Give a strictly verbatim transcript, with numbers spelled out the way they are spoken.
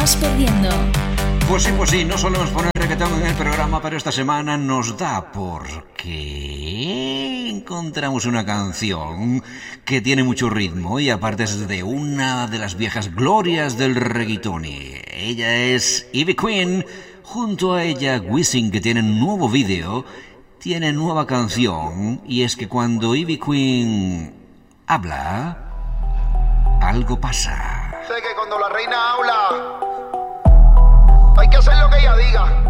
estás perdiendo. Pues sí, pues sí, no solemos poner reggaetón en el programa, pero esta semana nos da porque encontramos una canción que tiene mucho ritmo y aparte es de una de las viejas glorias del reggaetón. Ella es Ivy Queen, junto a ella Wisin, que tiene un nuevo vídeo, tiene nueva canción, y es que cuando Ivy Queen habla, algo pasa. Sé que cuando la reina habla, hay que hacer lo que ella diga.